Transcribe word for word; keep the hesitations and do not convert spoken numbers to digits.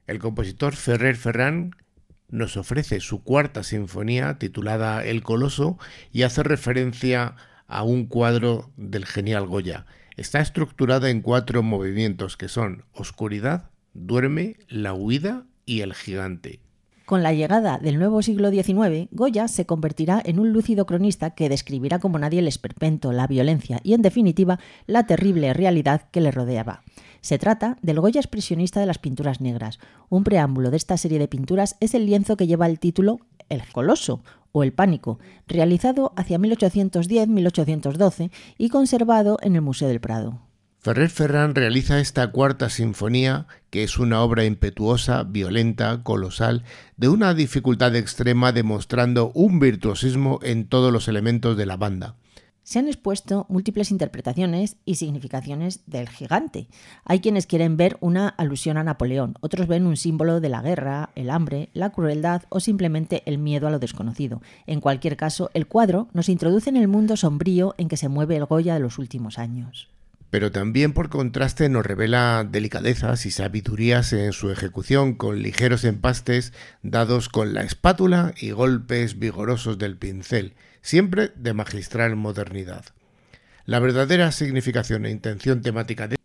El compositor Ferrer Ferran nos ofrece su cuarta sinfonía titulada El Coloso y hace referencia a un cuadro del genial Goya. Está estructurada en cuatro movimientos que son Oscuridad, Duerme, La Huida y El Gigante. Con la llegada del nuevo siglo diecinueve, Goya se convertirá en un lúcido cronista que describirá como nadie el esperpento, la violencia y, en definitiva, la terrible realidad que le rodeaba. Se trata del Goya expresionista de las pinturas negras. Un preámbulo de esta serie de pinturas es el lienzo que lleva el título El Coloso o El Pánico, realizado hacia mil ochocientos diez a mil ochocientos doce y conservado en el Museo del Prado. Ferrer Ferran realiza esta cuarta sinfonía, que es una obra impetuosa, violenta, colosal, de una dificultad extrema, demostrando un virtuosismo en todos los elementos de la banda. Se han expuesto múltiples interpretaciones y significaciones del gigante. Hay quienes quieren ver una alusión a Napoleón, otros ven un símbolo de la guerra, el hambre, la crueldad o simplemente el miedo a lo desconocido. En cualquier caso, el cuadro nos introduce en el mundo sombrío en que se mueve el Goya de los últimos años. Pero también, por contraste, nos revela delicadezas y sabidurías en su ejecución, con ligeros empastes dados con la espátula y golpes vigorosos del pincel, siempre de magistral modernidad. La verdadera significación e intención temática de